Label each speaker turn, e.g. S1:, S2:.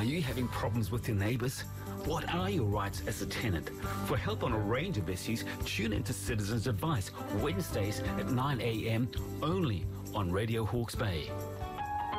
S1: Are you having problems with your neighbours? What are your rights as a tenant? For help on a range of issues, tune into Citizens Advice, Wednesdays at 9 a.m. only on Radio Hawke's Bay.